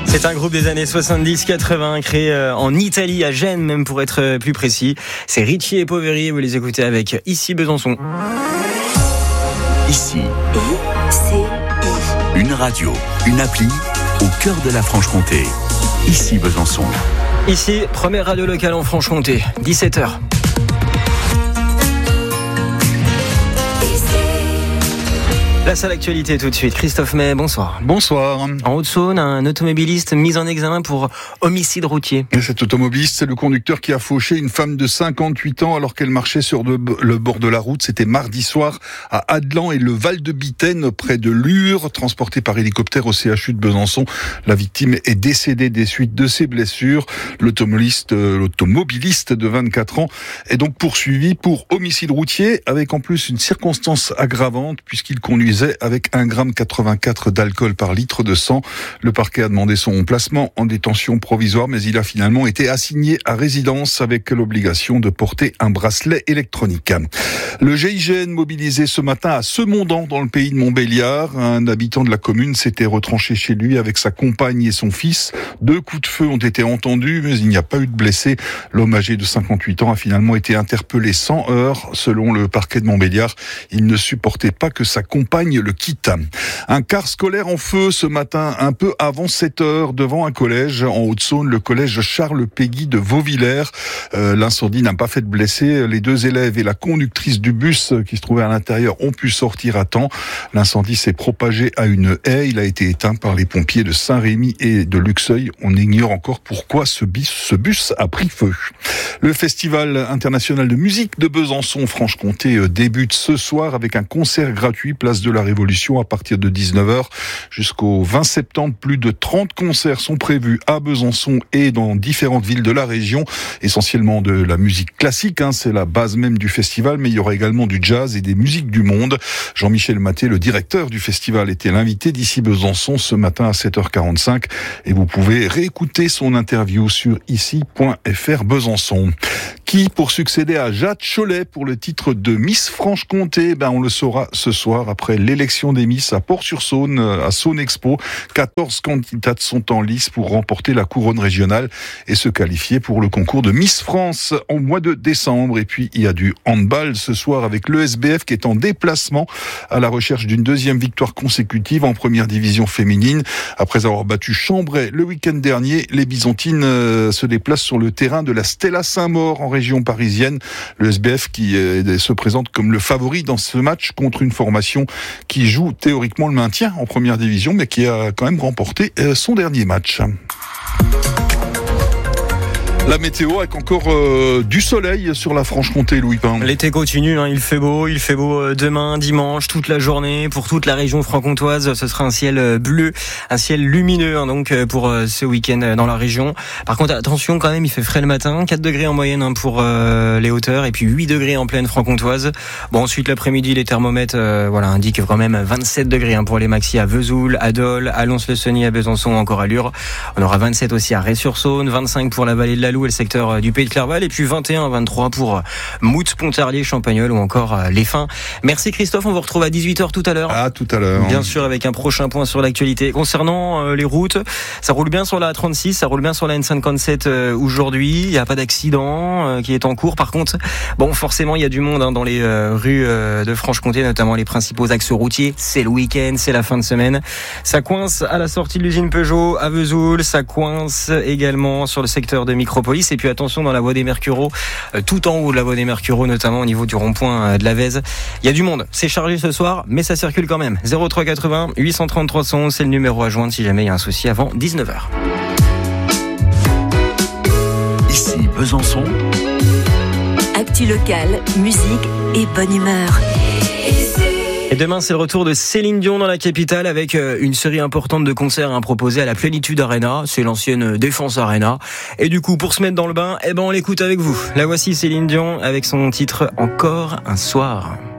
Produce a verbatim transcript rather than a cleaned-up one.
C'est un groupe des années soixante-dix quatre-vingts, créé en Italie, à Gênes même pour être plus précis. C'est Ricci et Poveri, vous les écoutez avec Ici Besançon. Ici, I C I. Une radio, une appli, au cœur de la Franche-Comté. Ici Besançon. Ici, première radio locale en Franche-Comté, dix-sept heures. Place à l'actualité tout de suite. Christophe May, bonsoir. Bonsoir. En Haute-Saône, un automobiliste mis en examen pour homicide routier. Et cet automobiliste, c'est le conducteur qui a fauché une femme de cinquante-huit ans alors qu'elle marchait sur de, le bord de la route. C'était mardi soir à Adelan et le Val de Bitaine, près de Lure, transporté par hélicoptère au C H U de Besançon. La victime est décédée des suites de ses blessures. L'automobiliste, l'automobiliste de vingt-quatre ans est donc poursuivi pour homicide routier avec en plus une circonstance aggravante puisqu'il conduisait avec un virgule quatre-vingt-quatre grammes d'alcool par litre de sang. Le parquet a demandé son placement en détention provisoire, mais il a finalement été assigné à résidence avec l'obligation de porter un bracelet électronique. Le G I G N mobilisé ce matin à Semondan, dans le pays de Montbéliard. Un habitant de la commune s'était retranché chez lui avec sa compagne et son fils. Deux coups de feu ont été entendus, mais il n'y a pas eu de blessés. L'homme âgé de cinquante-huit ans a finalement été interpellé sans heurts. Selon le parquet de Montbéliard, il ne supportait pas que sa compagne le quitte. Un car scolaire en feu ce matin, un peu avant sept heures, devant un collège en Haute-Saône, le collège Charles Péguy de Vauvillers. Euh, l'incendie n'a pas fait de blessés. Les deux élèves et la conductrice du bus qui se trouvait à l'intérieur ont pu sortir à temps. L'incendie s'est propagé à une haie. Il a été éteint par les pompiers de Saint-Rémy et de Luxeuil. On ignore encore pourquoi ce bus, ce bus a pris feu. Le Festival international de musique de Besançon, Franche-Comté, débute ce soir avec un concert gratuit, place de la Révolution, à partir de dix-neuf heures jusqu'au vingt septembre. Plus de trente concerts sont prévus à Besançon et dans différentes villes de la région, essentiellement de la musique classique, hein, c'est la base même du festival, mais il y aura également du jazz et des musiques du monde. Jean-Michel Maté, le directeur du festival, était l'invité d'Ici Besançon ce matin à sept heures quarante-cinq et vous pouvez réécouter son interview sur ici point f r Besançon. Qui pour succéder à Jade Cholet pour le titre de Miss Franche-Comté? Ben on le saura ce soir après l'élection des Miss à Port-sur-Saône, à Saône Expo. quatorze candidates sont en lice pour remporter la couronne régionale et se qualifier pour le concours de Miss France au mois de décembre. Et puis il y a du handball ce soir avec l'E S B F qui est en déplacement à la recherche d'une deuxième victoire consécutive en première division féminine. Après avoir battu Chambray le week-end dernier, les Byzantines se déplacent sur le terrain de la Stella Saint-Maur en région parisienne. Le S B F qui se présente comme le favori dans ce match contre une formation qui joue théoriquement le maintien en première division, mais qui a quand même remporté son dernier match. La météo avec encore euh, du soleil sur la Franche-Comté, Louis Pain. L'été continue, hein, il fait beau, il fait beau demain, dimanche, toute la journée. Pour toute la région franc-comtoise, ce sera un ciel bleu, un ciel lumineux, hein, donc pour euh, ce week-end dans la région. Par contre, attention quand même, il fait frais le matin, quatre degrés en moyenne hein, pour euh, les hauteurs, et puis huit degrés en pleine franc-comtoise. Bon, ensuite l'après-midi, les thermomètres euh, voilà, indiquent quand même vingt-sept degrés hein, pour les maxis à Vesoul, à Dole, à Lons-le-Saunier, à Besançon, encore à Lure. On aura vingt-sept aussi à Ré-sur-Saône, vingt-cinq pour la vallée de la Loue et le secteur du Pays de Clerval, et puis vingt et un, vingt-trois pour Moutz, Pontarlier, Champagnole ou encore Les Fins. Merci Christophe, on vous retrouve à dix-huit heures tout à l'heure. À tout à l'heure. Bien sûr, avec un prochain point sur l'actualité. Concernant euh, les routes, ça roule bien sur la A trente-six, ça roule bien sur la N cinquante-sept euh, aujourd'hui. Il n'y a pas d'accident euh, qui est en cours. Par contre, bon, forcément, il y a du monde hein, dans les euh, rues euh, de Franche-Comté, notamment les principaux axes routiers. C'est le week-end, c'est la fin de semaine. Ça coince à la sortie de l'usine Peugeot à Vesoul, ça coince également sur le secteur de Micropolis. Et puis attention dans la voie des Mercureaux, euh, tout en haut de la voie des Mercureaux, notamment au niveau du rond-point euh, de la Vèze. Il y a du monde. C'est chargé ce soir, mais ça circule quand même. zéro trois quatre-vingts huit cent trente trois cent onze, c'est le numéro à joindre si jamais il y a un souci avant dix-neuf heures. Ici Besançon. Actu locale, musique et bonne humeur. Et demain, c'est le retour de Céline Dion dans la capitale avec une série importante de concerts hein, proposés à la Plénitude Arena. C'est l'ancienne Défense Arena. Et du coup, pour se mettre dans le bain, eh ben, on l'écoute avec vous. La voici Céline Dion avec son titre Encore un soir.